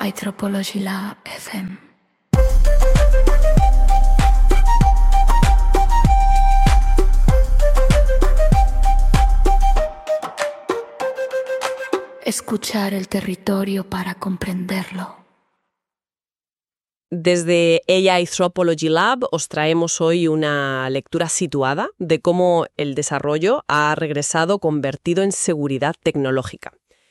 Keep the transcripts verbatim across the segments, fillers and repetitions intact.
Anthropology Lab F M. Escuchar el territorio para comprenderlo. Desde A I Anthropology Lab os traemos hoy una lectura situada de cómo el desarrollo ha regresado convertido en seguridad tecnológica.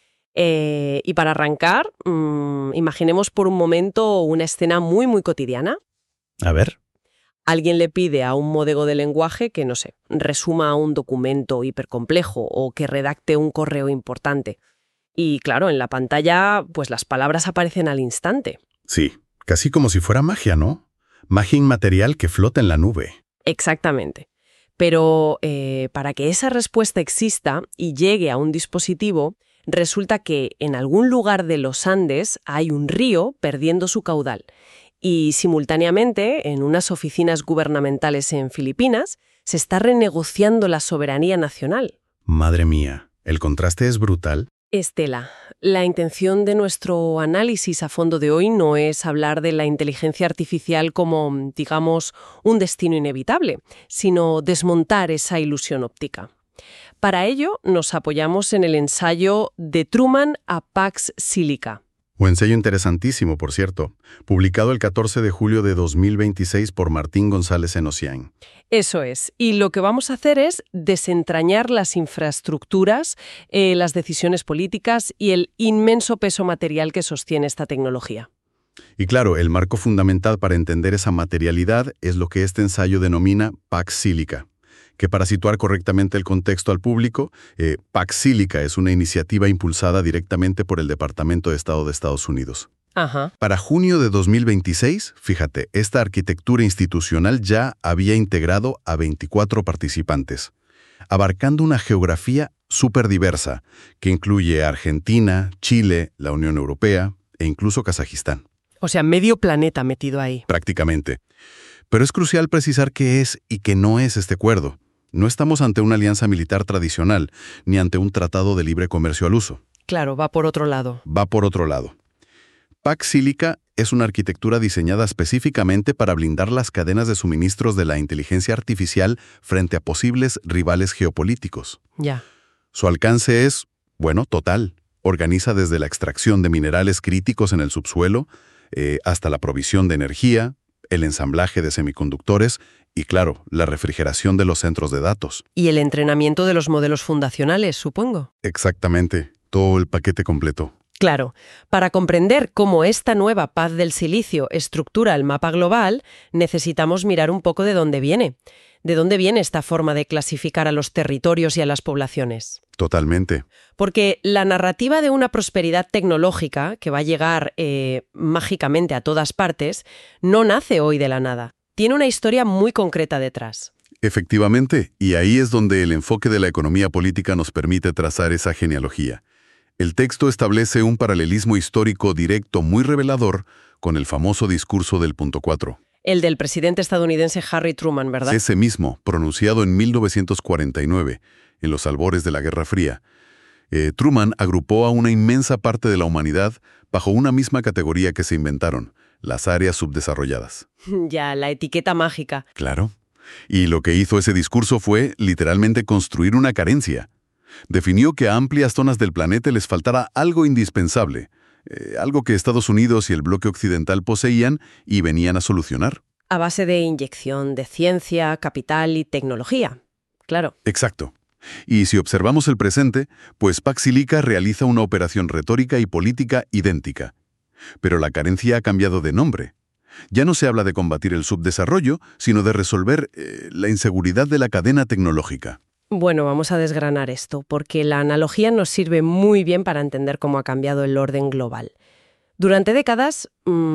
Eh, y para arrancar, mmm, imaginemos por un momento una escena muy, muy cotidiana. A ver. Alguien le pide a un modelo de lenguaje que, no sé, resuma un documento hipercomplejo o que redacte un correo importante. Y claro, en la pantalla, pues las palabras aparecen al instante. Sí, casi como si fuera magia, ¿no? Magia inmaterial que flota en la nube. Exactamente. Pero eh, para que esa respuesta exista y llegue a un dispositivo, resulta que en algún lugar de los Andes hay un río perdiendo su caudal. Y simultáneamente, en unas oficinas gubernamentales en Filipinas, se está renegociando la soberanía nacional. Madre mía, el contraste es brutal. Estela, la intención de nuestro análisis a fondo de hoy no es hablar de la inteligencia artificial como, digamos, un destino inevitable, sino desmontar esa ilusión óptica. Para ello, nos apoyamos en el ensayo De Truman a Pax Silica. Un ensayo interesantísimo, por cierto, publicado el catorce de julio de dos mil veintiséis por Martín González Enocian. Eso es. Y lo que vamos a hacer es desentrañar las infraestructuras, eh, las decisiones políticas y el inmenso peso material que sostiene esta tecnología. Y claro, el marco fundamental para entender esa materialidad es lo que este ensayo denomina Pax Silica, que para situar correctamente el contexto al público, eh, Pax Silica es una iniciativa impulsada directamente por el Departamento de Estado de Estados Unidos. Ajá. Para junio de dos mil veintiséis, fíjate, esta arquitectura institucional ya había integrado a veinticuatro participantes, abarcando una geografía súper diversa, que incluye a Argentina, Chile, la Unión Europea e incluso Kazajistán. O sea, medio planeta metido ahí. Prácticamente. Pero es crucial precisar qué es y qué no es este acuerdo. No estamos ante una alianza militar tradicional, ni ante un tratado de libre comercio al uso. Claro, va por otro lado. Va por otro lado. Pax Silica es una arquitectura diseñada específicamente para blindar las cadenas de suministros de la inteligencia artificial frente a posibles rivales geopolíticos. Ya. Su alcance es, bueno, total. Organiza desde la extracción de minerales críticos en el subsuelo, eh, hasta la provisión de energía, el ensamblaje de semiconductores y, claro, la refrigeración de los centros de datos. Y el entrenamiento de los modelos fundacionales, supongo. Exactamente, todo el paquete completo. Claro, para comprender cómo esta nueva paz del silicio estructura el mapa global, necesitamos mirar un poco de dónde viene. ¿De dónde viene esta forma de clasificar a los territorios y a las poblaciones? Totalmente. Porque la narrativa de una prosperidad tecnológica que va a llegar eh, mágicamente a todas partes no nace hoy de la nada. Tiene una historia muy concreta detrás. Efectivamente, y ahí es donde el enfoque de la economía política nos permite trazar esa genealogía. El texto establece un paralelismo histórico directo muy revelador con el famoso discurso del punto cuatro. El del presidente estadounidense Harry Truman, ¿verdad? Ese mismo, pronunciado en mil novecientos cuarenta y nueve, en los albores de la Guerra Fría. Eh, Truman agrupó a una inmensa parte de la humanidad bajo una misma categoría que se inventaron, las áreas subdesarrolladas. Ya, la etiqueta mágica. Claro. Y lo que hizo ese discurso fue, literalmente, construir una carencia. Definió que a amplias zonas del planeta les faltara algo indispensable, eh, algo que Estados Unidos y el bloque occidental poseían y venían a solucionar. A base de inyección de ciencia, capital y tecnología. Claro. Exacto. Y si observamos el presente, pues Pax Silica realiza una operación retórica y política idéntica. Pero la carencia ha cambiado de nombre. Ya no se habla de combatir el subdesarrollo, sino de resolver eh, la inseguridad de la cadena tecnológica. Bueno, vamos a desgranar esto, porque la analogía nos sirve muy bien para entender cómo ha cambiado el orden global. Durante décadas,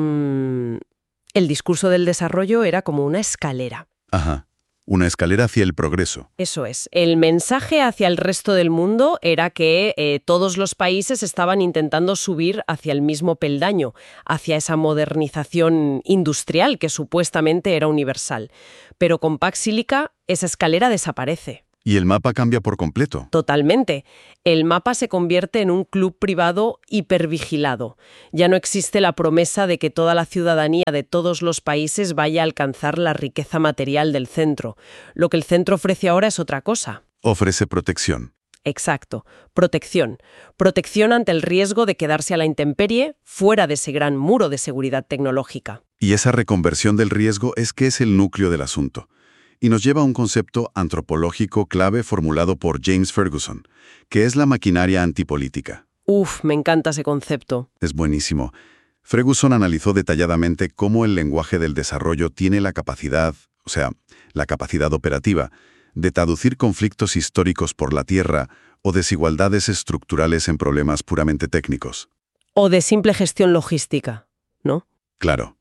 mmm, el discurso del desarrollo era como una escalera. Ajá. Una escalera hacia el progreso. Eso es. El mensaje hacia el resto del mundo era que eh, todos los países estaban intentando subir hacia el mismo peldaño, hacia esa modernización industrial que supuestamente era universal. Pero con Pax Silica esa escalera desaparece. Y el mapa cambia por completo. Totalmente. El mapa se convierte en un club privado hipervigilado. Ya no existe la promesa de que toda la ciudadanía de todos los países vaya a alcanzar la riqueza material del centro. Lo que el centro ofrece ahora es otra cosa. Ofrece protección. Exacto. Protección. Protección ante el riesgo de quedarse a la intemperie fuera de ese gran muro de seguridad tecnológica. Y esa reconversión del riesgo es que es el núcleo del asunto. Y nos lleva a un concepto antropológico clave formulado por James Ferguson, que es la maquinaria antipolítica. Uf, me encanta ese concepto. Es buenísimo. Ferguson analizó detalladamente cómo el lenguaje del desarrollo tiene la capacidad, o sea, la capacidad operativa, de traducir conflictos históricos por la tierra o desigualdades estructurales en problemas puramente técnicos. O de simple gestión logística, ¿no? Claro.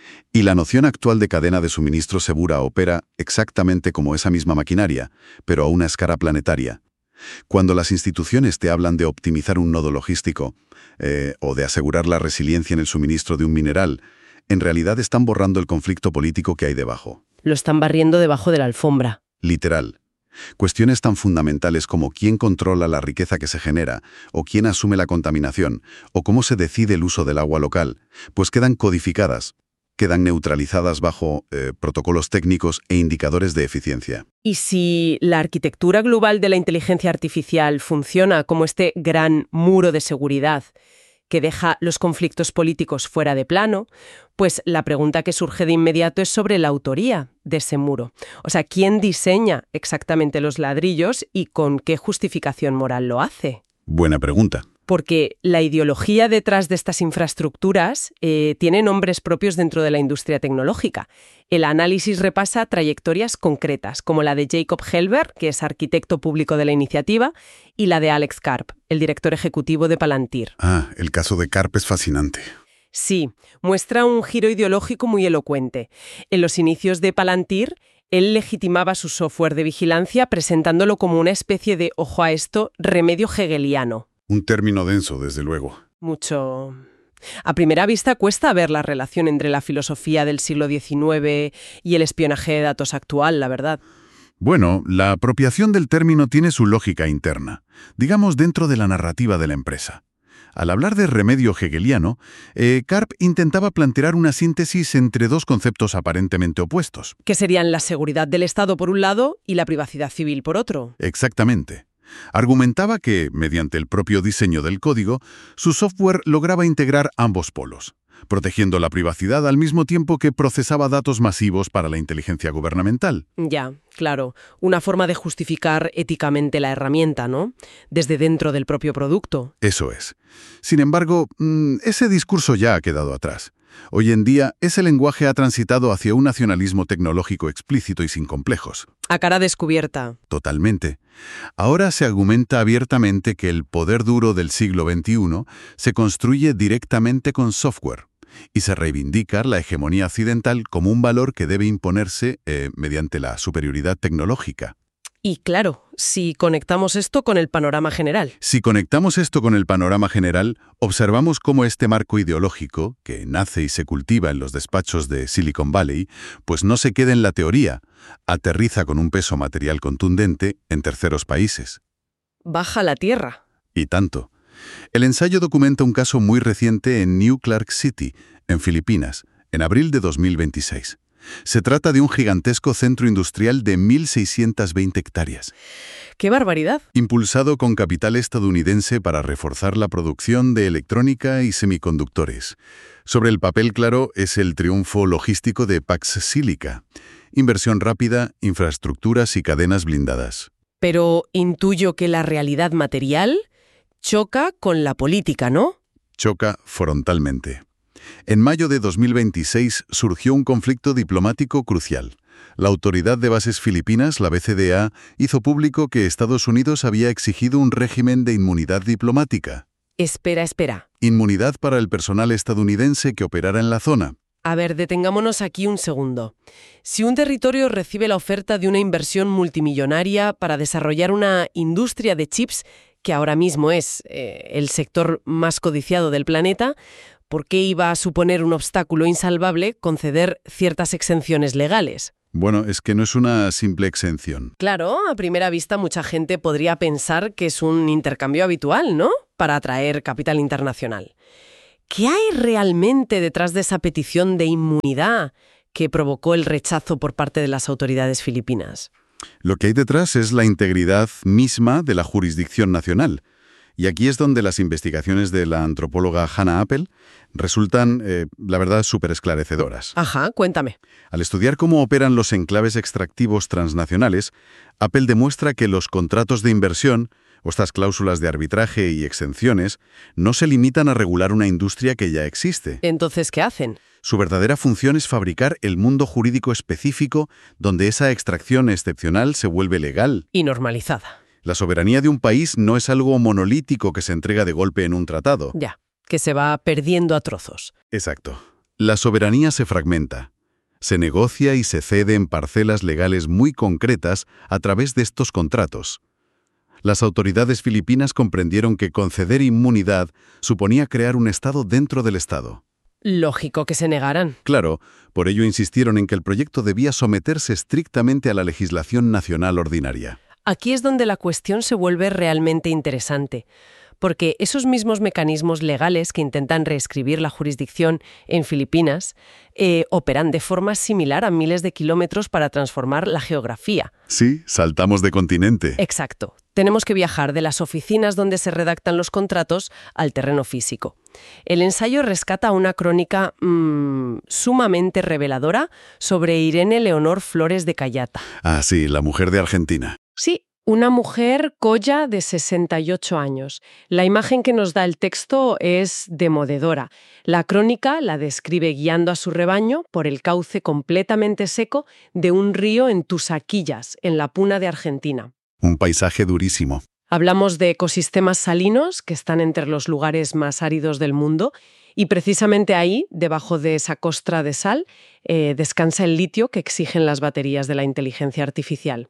Y la noción actual de cadena de suministro segura opera exactamente como esa misma maquinaria, pero a una escala planetaria. Cuando las instituciones te hablan de optimizar un nodo logístico eh, o de asegurar la resiliencia en el suministro de un mineral, en realidad están borrando el conflicto político que hay debajo. Lo están barriendo debajo de la alfombra. Literal. Cuestiones tan fundamentales como quién controla la riqueza que se genera, o quién asume la contaminación, o cómo se decide el uso del agua local, pues quedan codificadas, quedan neutralizadas bajo eh, protocolos técnicos e indicadores de eficiencia. Y si la arquitectura global de la inteligencia artificial funciona como este gran muro de seguridad que deja los conflictos políticos fuera de plano, pues la pregunta que surge de inmediato es sobre la autoría de ese muro. O sea, ¿quién diseña exactamente los ladrillos y con qué justificación moral lo hace? Buena pregunta. Porque la ideología detrás de estas infraestructuras eh, tiene nombres propios dentro de la industria tecnológica. El análisis repasa trayectorias concretas, como la de Jacob Helber, que es arquitecto público de la iniciativa, y la de Alex Karp, el director ejecutivo de Palantir. Ah, el caso de Karp es fascinante. Sí, muestra un giro ideológico muy elocuente. En los inicios de Palantir, él legitimaba su software de vigilancia presentándolo como una especie de, ojo a esto, remedio hegeliano. Un término denso, desde luego. Mucho. A primera vista cuesta ver la relación entre la filosofía del siglo diecinueve y el espionaje de datos actual, la verdad. Bueno, la apropiación del término tiene su lógica interna, digamos dentro de la narrativa de la empresa. Al hablar de remedio hegeliano, eh, Karp intentaba plantear una síntesis entre dos conceptos aparentemente opuestos. Que serían la seguridad del Estado por un lado y la privacidad civil por otro. Exactamente. Argumentaba que, mediante el propio diseño del código, su software lograba integrar ambos polos, protegiendo la privacidad al mismo tiempo que procesaba datos masivos para la inteligencia gubernamental. Ya, claro, una forma de justificar éticamente la herramienta, ¿no? Desde dentro del propio producto. Eso es. Sin embargo, ese discurso ya ha quedado atrás. Hoy en día, ese lenguaje ha transitado hacia un nacionalismo tecnológico explícito y sin complejos. A cara descubierta. Totalmente. Ahora se argumenta abiertamente que el poder duro del siglo veintiuno se construye directamente con software y se reivindica la hegemonía occidental como un valor que debe imponerse eh, mediante la superioridad tecnológica. Y claro, si conectamos esto con el panorama general. Si conectamos esto con el panorama general, observamos cómo este marco ideológico, que nace y se cultiva en los despachos de Silicon Valley, pues no se queda en la teoría, aterriza con un peso material contundente en terceros países. Baja la tierra. Y tanto. El ensayo documenta un caso muy reciente en New Clark City, en Filipinas, en abril de dos mil veintiséis. Se trata de un gigantesco centro industrial de mil seiscientas veinte hectáreas. ¡Qué barbaridad! Impulsado con capital estadounidense para reforzar la producción de electrónica y semiconductores. Sobre el papel, claro, es el triunfo logístico de Pax Silica. Inversión rápida, infraestructuras y cadenas blindadas. Pero intuyo que la realidad material choca con la política, ¿no? Choca frontalmente. En mayo de dos mil veintiséis surgió un conflicto diplomático crucial. La Autoridad de Bases Filipinas, la B C D A, hizo público que Estados Unidos había exigido un régimen de inmunidad diplomática. Espera, espera. Inmunidad para el personal estadounidense que operara en la zona. A ver, detengámonos aquí un segundo. Si un territorio recibe la oferta de una inversión multimillonaria para desarrollar una industria de chips, que ahora mismo es eh, el sector más codiciado del planeta, ¿por qué iba a suponer un obstáculo insalvable conceder ciertas exenciones legales? Bueno, es que no es una simple exención. Claro, a primera vista mucha gente podría pensar que es un intercambio habitual, ¿no? Para atraer capital internacional. ¿Qué hay realmente detrás de esa petición de inmunidad que provocó el rechazo por parte de las autoridades filipinas? Lo que hay detrás es la integridad misma de la jurisdicción nacional. Y aquí es donde las investigaciones de la antropóloga Hannah Appel resultan, eh, la verdad, súper esclarecedoras. Ajá, cuéntame. Al estudiar cómo operan los enclaves extractivos transnacionales, Appel demuestra que los contratos de inversión, o estas cláusulas de arbitraje y exenciones, no se limitan a regular una industria que ya existe. Entonces, ¿qué hacen? Su verdadera función es fabricar el mundo jurídico específico donde esa extracción excepcional se vuelve legal. Y normalizada. La soberanía de un país no es algo monolítico que se entrega de golpe en un tratado. Ya, que se va perdiendo a trozos. Exacto. La soberanía se fragmenta. Se negocia y se cede en parcelas legales muy concretas a través de estos contratos. Las autoridades filipinas comprendieron que conceder inmunidad suponía crear un Estado dentro del Estado. Lógico que se negaran. Claro, por ello insistieron en que el proyecto debía someterse estrictamente a la legislación nacional ordinaria. Aquí es donde la cuestión se vuelve realmente interesante, porque esos mismos mecanismos legales que intentan reescribir la jurisdicción en Filipinas eh, operan de forma similar a miles de kilómetros para transformar la geografía. Sí, saltamos de continente. Exacto. Tenemos que viajar de las oficinas donde se redactan los contratos al terreno físico. El ensayo rescata una crónica mmm, sumamente reveladora sobre Irene Leonor Flores de Cayata. Ah, sí, la mujer de Argentina. Sí, una mujer colla de sesenta y ocho años. La imagen que nos da el texto es demoledora. La crónica la describe guiando a su rebaño por el cauce completamente seco de un río en Tusaquillas, en la Puna de Argentina. Un paisaje durísimo. Hablamos de ecosistemas salinos que están entre los lugares más áridos del mundo y precisamente ahí, debajo de esa costra de sal, eh, descansa el litio que exigen las baterías de la inteligencia artificial.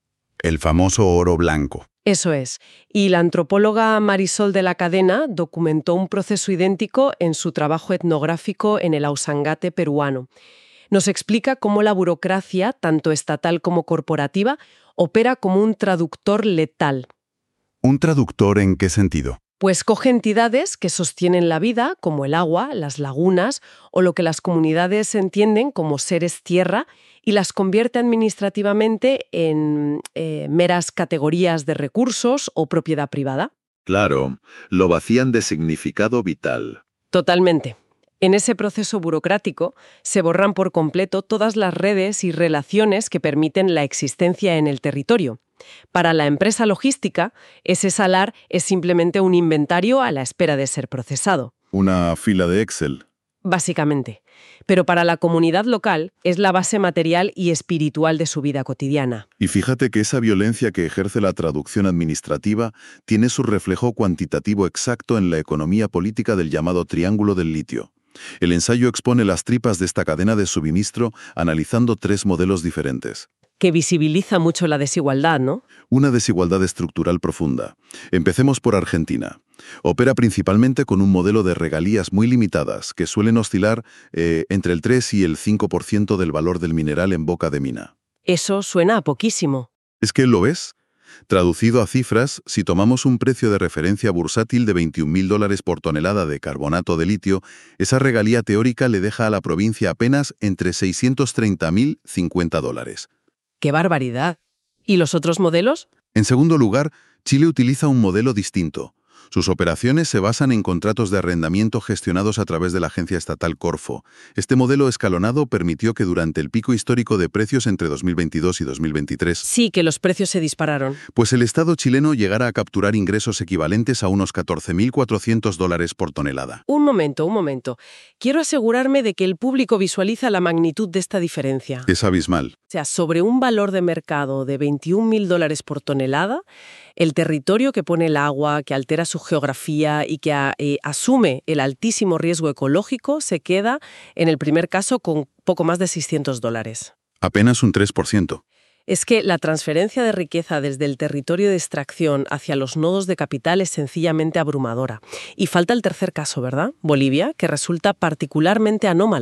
El famoso oro blanco. Eso es. Y la antropóloga Marisol de la Cadena documentó un proceso idéntico en su trabajo etnográfico en el Ausangate peruano. Nos explica cómo la burocracia, tanto estatal como corporativa, opera como un traductor letal. ¿Un traductor en qué sentido? Pues coge entidades que sostienen la vida, como el agua, las lagunas, o lo que las comunidades entienden como seres tierra, y las convierte administrativamente en eh, meras categorías de recursos o propiedad privada. Claro, lo vacían de significado vital. Totalmente. En ese proceso burocrático se borran por completo todas las redes y relaciones que permiten la existencia en el territorio. Para la empresa logística, ese salar es simplemente un inventario a la espera de ser procesado. Una fila de Excel. Básicamente. Pero para la comunidad local es la base material y espiritual de su vida cotidiana. Y fíjate que esa violencia que ejerce la traducción administrativa tiene su reflejo cuantitativo exacto en la economía política del llamado Triángulo del Litio. El ensayo expone las tripas de esta cadena de suministro analizando tres modelos diferentes. Que visibiliza mucho la desigualdad, ¿no? Una desigualdad estructural profunda. Empecemos por Argentina. Opera principalmente con un modelo de regalías muy limitadas, que suelen oscilar eh, entre el tres y el cinco por ciento del valor del mineral en boca de mina. Eso suena a poquísimo. ¿Es que lo ves? Traducido a cifras, si tomamos un precio de referencia bursátil de veintiún mil dólares por tonelada de carbonato de litio, esa regalía teórica le deja a la provincia apenas entre seiscientos treinta mil y cincuenta dólares. ¡Qué barbaridad! ¿Y los otros modelos? En segundo lugar, Chile utiliza un modelo distinto. Sus operaciones se basan en contratos de arrendamiento gestionados a través de la agencia estatal Corfo. Este modelo escalonado permitió que durante el pico histórico de precios entre dos mil veintidós y dos mil veintitrés, Sí, que los precios se dispararon. pues el Estado chileno llegara a capturar ingresos equivalentes a unos catorce mil cuatrocientos dólares por tonelada. Un momento, un momento. Quiero asegurarme de que el público visualiza la magnitud de esta diferencia. Es abismal. O sea, sobre un valor de mercado de veintiún mil dólares por tonelada, el territorio que pone el agua, que altera su geografía y que a, eh, asume el altísimo riesgo ecológico se queda, en el primer caso, con poco más de seiscientos dólares. Apenas un tres por ciento. Es que la transferencia de riqueza desde el territorio de extracción hacia los nodos de capital es sencillamente abrumadora. Y falta el tercer caso, ¿verdad? Bolivia, que resulta particularmente anómalo.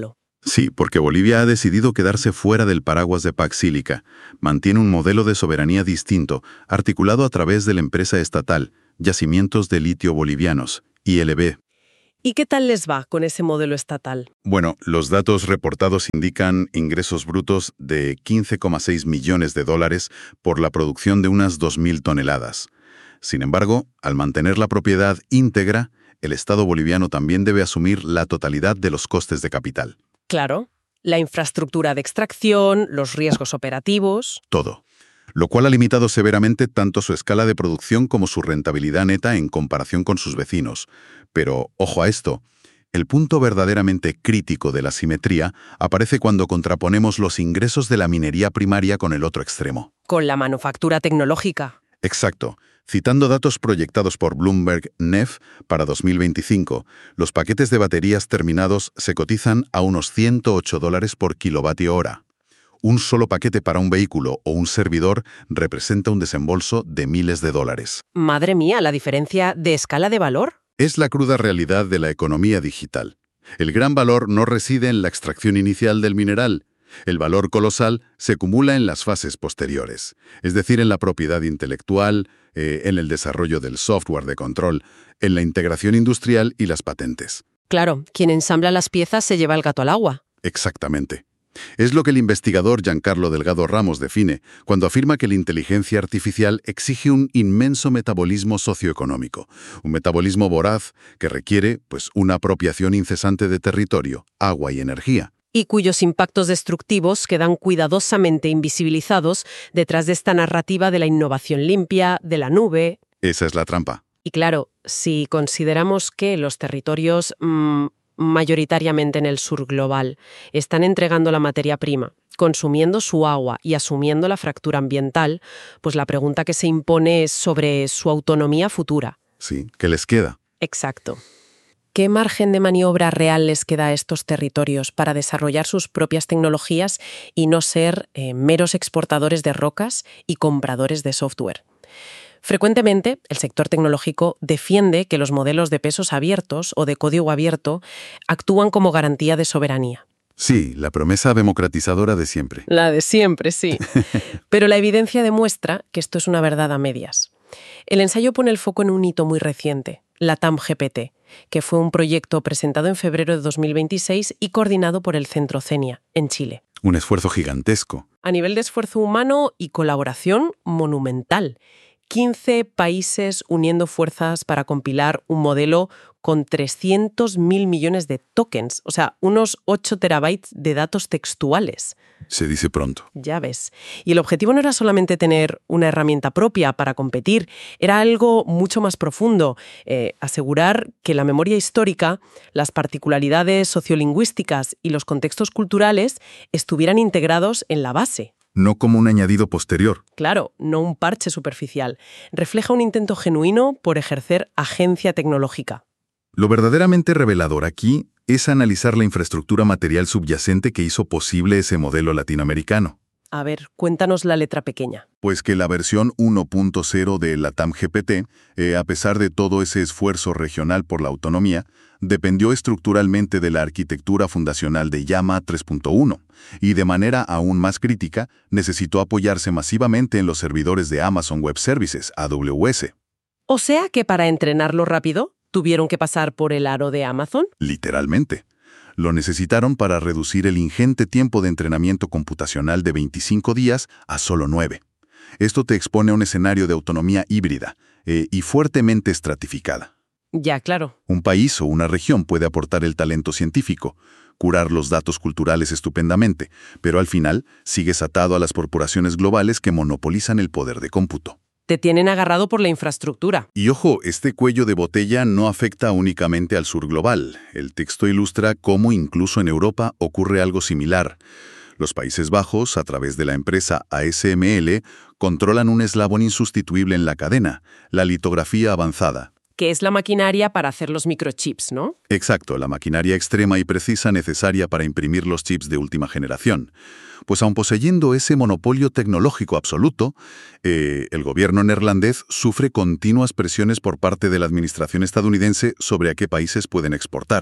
Sí, porque Bolivia ha decidido quedarse fuera del paraguas de Paxílica. Mantiene un modelo de soberanía distinto, articulado a través de la empresa estatal, Yacimientos de Litio Bolivianos, I L B. ¿Y qué tal les va con ese modelo estatal? Bueno, los datos reportados indican ingresos brutos de quince coma seis millones de dólares por la producción de unas dos mil toneladas. Sin embargo, al mantener la propiedad íntegra, el Estado boliviano también debe asumir la totalidad de los costes de capital. Claro, la infraestructura de extracción, los riesgos operativos. Todo. Lo cual ha limitado severamente tanto su escala de producción como su rentabilidad neta en comparación con sus vecinos. Pero, ojo a esto, el punto verdaderamente crítico de la simetría aparece cuando contraponemos los ingresos de la minería primaria con el otro extremo. Con la manufactura tecnológica. Exacto. Citando datos proyectados por Bloomberg N E F para dos mil veinticinco, los paquetes de baterías terminados se cotizan a unos ciento ocho dólares por kilovatio hora. Un solo paquete para un vehículo o un servidor representa un desembolso de miles de dólares. Madre mía, la diferencia de escala de valor. Es la cruda realidad de la economía digital. El gran valor no reside en la extracción inicial del mineral. El valor colosal se acumula en las fases posteriores, es decir, en la propiedad intelectual, eh, en el desarrollo del software de control, en la integración industrial y las patentes. Claro, quien ensambla las piezas se lleva el gato al agua. Exactamente. Es lo que el investigador Giancarlo Delgado Ramos define cuando afirma que la inteligencia artificial exige un inmenso metabolismo socioeconómico, un metabolismo voraz que requiere, pues, una apropiación incesante de territorio, agua y energía. Y cuyos impactos destructivos quedan cuidadosamente invisibilizados detrás de esta narrativa de la innovación limpia, de la nube. Esa es la trampa. Y claro, si consideramos que los territorios, mmm, mayoritariamente en el sur global, están entregando la materia prima, consumiendo su agua y asumiendo la fractura ambiental, pues la pregunta que se impone es sobre su autonomía futura. Sí, ¿qué les queda? Exacto. ¿Qué margen de maniobra real les queda a estos territorios para desarrollar sus propias tecnologías y no ser eh, meros exportadores de rocas y compradores de software? Frecuentemente, el sector tecnológico defiende que los modelos de pesos abiertos o de código abierto actúan como garantía de soberanía. Sí, la promesa democratizadora de siempre. La de siempre, sí. Pero la evidencia demuestra que esto es una verdad a medias. El ensayo pone el foco en un hito muy reciente, LATAM G P T, que fue un proyecto presentado en febrero de dos mil veintiséis y coordinado por el Centro CENIA, en Chile. Un esfuerzo gigantesco. A nivel de esfuerzo humano y colaboración, monumental. quince países uniendo fuerzas para compilar un modelo con trescientos mil millones de tokens, o sea, unos ocho terabytes de datos textuales. Se dice pronto. Ya ves. Y el objetivo no era solamente tener una herramienta propia para competir, era algo mucho más profundo, eh, asegurar que la memoria histórica, las particularidades sociolingüísticas y los contextos culturales estuvieran integrados en la base. No como un añadido posterior. Claro, no un parche superficial. Refleja un intento genuino por ejercer agencia tecnológica. Lo verdaderamente revelador aquí es analizar la infraestructura material subyacente que hizo posible ese modelo latinoamericano. A ver, cuéntanos la letra pequeña. Pues que la versión uno punto cero de LATAM G P T, eh, a pesar de todo ese esfuerzo regional por la autonomía, dependió estructuralmente de la arquitectura fundacional de Llama tres punto uno, y de manera aún más crítica, necesitó apoyarse masivamente en los servidores de Amazon Web Services, A W S. O sea que para entrenarlo rápido, ¿tuvieron que pasar por el aro de Amazon? Literalmente. Lo necesitaron para reducir el ingente tiempo de entrenamiento computacional de veinticinco días a solo nueve. Esto te expone a un escenario de autonomía híbrida eh, y fuertemente estratificada. Ya, claro. Un país o una región puede aportar el talento científico, curar los datos culturales estupendamente, pero al final sigues atado a las corporaciones globales que monopolizan el poder de cómputo. Te tienen agarrado por la infraestructura. Y ojo, este cuello de botella no afecta únicamente al sur global. El texto ilustra cómo incluso en Europa ocurre algo similar. Los Países Bajos, a través de la empresa A S M L, controlan un eslabón insustituible en la cadena, la litografía avanzada. Que es la maquinaria para hacer los microchips, ¿no? Exacto, la maquinaria extrema y precisa necesaria para imprimir los chips de última generación. Pues aun poseyendo ese monopolio tecnológico absoluto, eh, el gobierno neerlandés sufre continuas presiones por parte de la administración estadounidense sobre a qué países pueden exportar.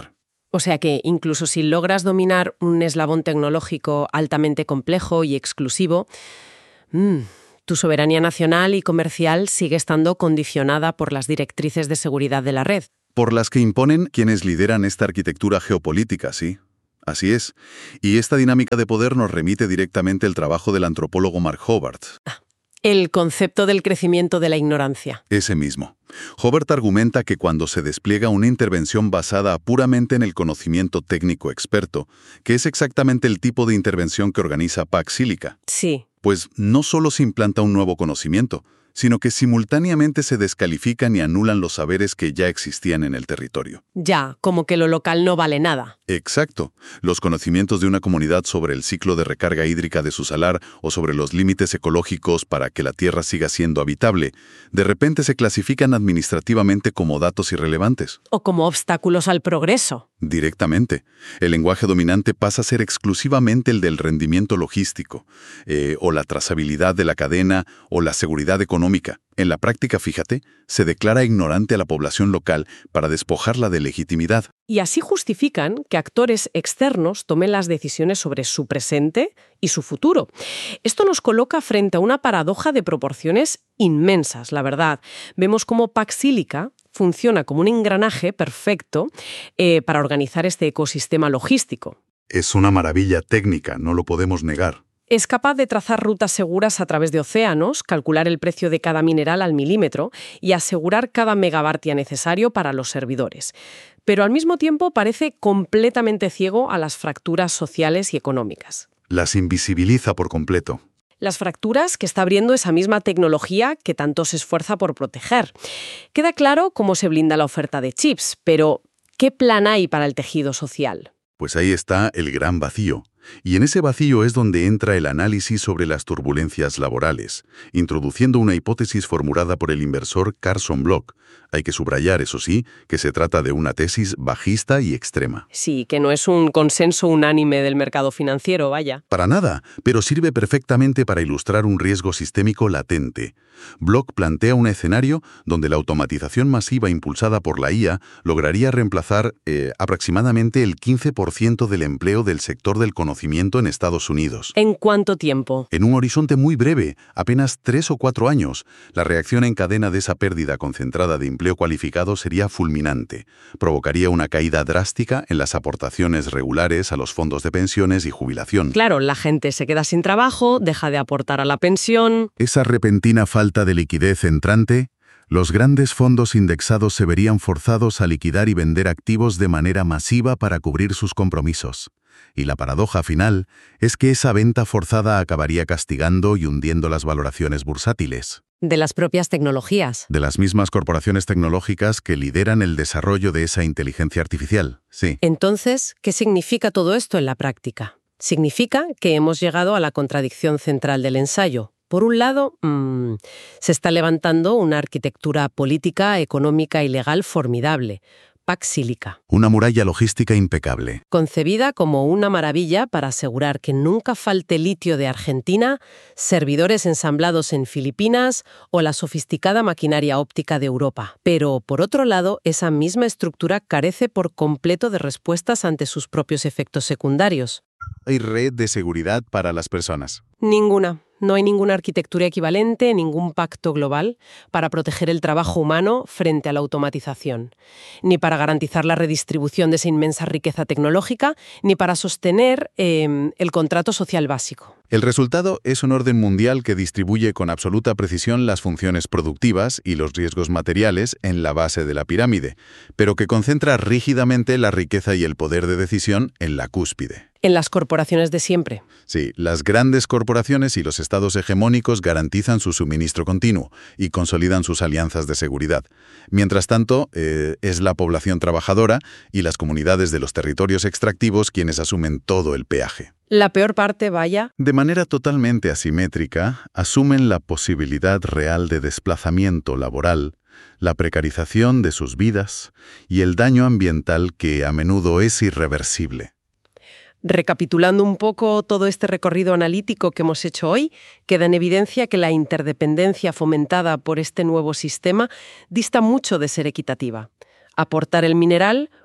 O sea que incluso si logras dominar un eslabón tecnológico altamente complejo y exclusivo, mmm, tu soberanía nacional y comercial sigue estando condicionada por las directrices de seguridad de la red. Por las que imponen quienes lideran esta arquitectura geopolítica, sí. Así es. Y esta dinámica de poder nos remite directamente al trabajo del antropólogo Mark Hobart. Ah, el concepto del crecimiento de la ignorancia. Ese mismo. Hobart argumenta que cuando se despliega una intervención basada puramente en el conocimiento técnico experto, que es exactamente el tipo de intervención que organiza Pax Silica, Sí. pues no solo se implanta un nuevo conocimiento, sino que simultáneamente se descalifican y anulan los saberes que ya existían en el territorio. Ya, como que lo local no vale nada. Exacto. Los conocimientos de una comunidad sobre el ciclo de recarga hídrica de su salar o sobre los límites ecológicos para que la tierra siga siendo habitable, de repente se clasifican administrativamente como datos irrelevantes. O como obstáculos al progreso. Directamente. El lenguaje dominante pasa a ser exclusivamente el del rendimiento logístico, eh, o la trazabilidad de la cadena, o la seguridad económica. En la práctica, fíjate, se declara ignorante a la población local para despojarla de legitimidad. Y así justifican que actores externos tomen las decisiones sobre su presente y su futuro. Esto nos coloca frente a una paradoja de proporciones inmensas, la verdad. Vemos cómo Pax Silica funciona como un engranaje perfecto eh, para organizar este ecosistema logístico. Es una maravilla técnica, no lo podemos negar. Es capaz de trazar rutas seguras a través de océanos, calcular el precio de cada mineral al milímetro y asegurar cada megabartia necesario para los servidores. Pero al mismo tiempo parece completamente ciego a las fracturas sociales y económicas. Las invisibiliza por completo. Las fracturas que está abriendo esa misma tecnología que tanto se esfuerza por proteger. Queda claro cómo se blinda la oferta de chips, pero ¿qué plan hay para el tejido social? Pues ahí está el gran vacío. Y en ese vacío es donde entra el análisis sobre las turbulencias laborales, introduciendo una hipótesis formulada por el inversor Carson Block. Hay que subrayar, eso sí, que se trata de una tesis bajista y extrema. Sí, que no es un consenso unánime del mercado financiero, vaya. Para nada, pero sirve perfectamente para ilustrar un riesgo sistémico latente. Block plantea un escenario donde la automatización masiva impulsada por la I A lograría reemplazar eh, aproximadamente el quince por ciento del empleo del sector del conocimiento en Estados Unidos. ¿En cuánto tiempo? En un horizonte muy breve, apenas tres o cuatro años. La reacción en cadena de esa pérdida concentrada de empleo cualificado sería fulminante. Provocaría una caída drástica en las aportaciones regulares a los fondos de pensiones y jubilación. Claro, la gente se queda sin trabajo, deja de aportar a la pensión. Esa repentina falta de liquidez entrante, los grandes fondos indexados se verían forzados a liquidar y vender activos de manera masiva para cubrir sus compromisos. Y la paradoja final es que esa venta forzada acabaría castigando y hundiendo las valoraciones bursátiles. De las propias tecnologías. De las mismas corporaciones tecnológicas que lideran el desarrollo de esa inteligencia artificial, sí. Entonces, ¿qué significa todo esto en la práctica? Significa que hemos llegado a la contradicción central del ensayo. Por un lado, mmm, se está levantando una arquitectura política, económica y legal formidable, Pax Silica. Una muralla logística impecable. Concebida como una maravilla para asegurar que nunca falte litio de Argentina, servidores ensamblados en Filipinas o la sofisticada maquinaria óptica de Europa. Pero, por otro lado, esa misma estructura carece por completo de respuestas ante sus propios efectos secundarios. Hay red de seguridad para las personas. Ninguna. No hay ninguna arquitectura equivalente, ningún pacto global para proteger el trabajo humano frente a la automatización, ni para garantizar la redistribución de esa inmensa riqueza tecnológica, ni para sostener eh, el contrato social básico. El resultado es un orden mundial que distribuye con absoluta precisión las funciones productivas y los riesgos materiales en la base de la pirámide, pero que concentra rígidamente la riqueza y el poder de decisión en la cúspide. En las corporaciones de siempre. Sí, las grandes corporaciones y los estados hegemónicos garantizan su suministro continuo y consolidan sus alianzas de seguridad. Mientras tanto, eh, es la población trabajadora y las comunidades de los territorios extractivos quienes asumen todo el peaje. La peor parte, vaya. De manera totalmente asimétrica, asumen la posibilidad real de desplazamiento laboral, la precarización de sus vidas y el daño ambiental que a menudo es irreversible. Recapitulando un poco todo este recorrido analítico que hemos hecho hoy, queda en evidencia que la interdependencia fomentada por este nuevo sistema dista mucho de ser equitativa. Aportar el mineral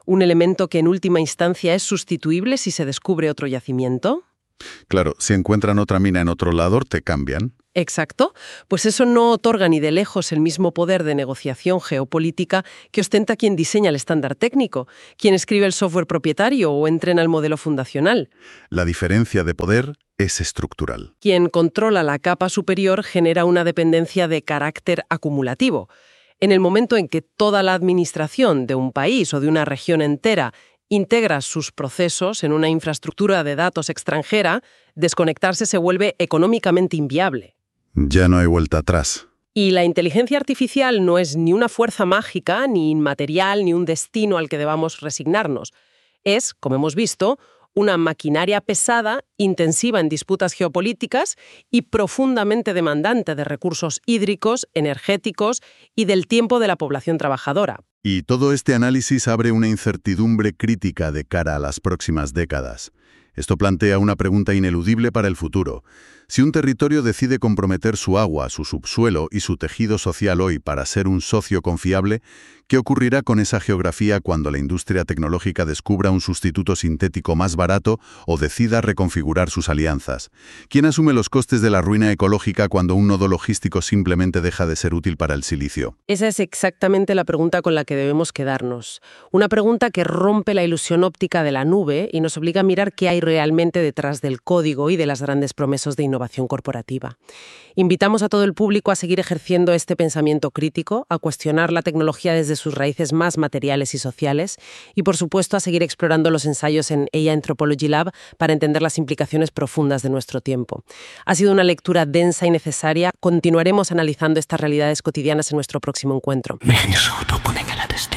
¿Un elemento que en última instancia es sustituible si se descubre otro yacimiento? Claro, si encuentran otra mina en otro lado, te cambian. Exacto. Pues eso no otorga ni de lejos el mismo poder de negociación geopolítica que ostenta quien diseña el estándar técnico, quien escribe el software propietario o entrena el modelo fundacional. La diferencia de poder es estructural. Quien controla la capa superior genera una dependencia de carácter acumulativo. En el momento en que toda la administración de un país o de una región entera integra sus procesos en una infraestructura de datos extranjera, desconectarse se vuelve económicamente inviable. Ya no hay vuelta atrás. Y la inteligencia artificial no es ni una fuerza mágica, ni inmaterial, ni un destino al que debamos resignarnos. Es, como hemos visto, una maquinaria pesada, intensiva en disputas geopolíticas y profundamente demandante de recursos hídricos, energéticos y del tiempo de la población trabajadora. Y todo este análisis abre una incertidumbre crítica de cara a las próximas décadas. Esto plantea una pregunta ineludible para el futuro. Si un territorio decide comprometer su agua, su subsuelo y su tejido social hoy para ser un socio confiable, ¿qué ocurrirá con esa geografía cuando la industria tecnológica descubra un sustituto sintético más barato o decida reconfigurar sus alianzas? ¿Quién asume los costes de la ruina ecológica cuando un nodo logístico simplemente deja de ser útil para el silicio? Esa es exactamente la pregunta con la que debemos quedarnos. Una pregunta que rompe la ilusión óptica de la nube y nos obliga a mirar qué hay realmente detrás del código y de las grandes promesas de innovación corporativa. Invitamos a todo el público a seguir ejerciendo este pensamiento crítico, a cuestionar la tecnología desde sus raíces más materiales y sociales y, por supuesto, a seguir explorando los ensayos en A I Anthropology Lab para entender las implicaciones profundas de nuestro tiempo. Ha sido una lectura densa y necesaria. Continuaremos analizando estas realidades cotidianas en nuestro próximo encuentro. Människor på